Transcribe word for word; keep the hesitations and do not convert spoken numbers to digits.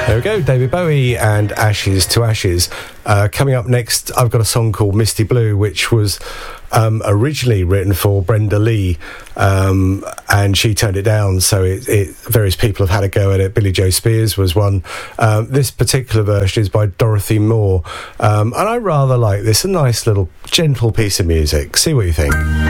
There we go, David Bowie and Ashes to Ashes. Uh, coming up next, I've got a song called Misty Blue, which was um, originally written for Brenda Lee, um, and she turned it down, so it, it, various people have had a go at it. Billy Joe Spears was one. Um, this particular version is by Dorothy Moore, um, and I rather like this. A nice little gentle piece of music. See what you think.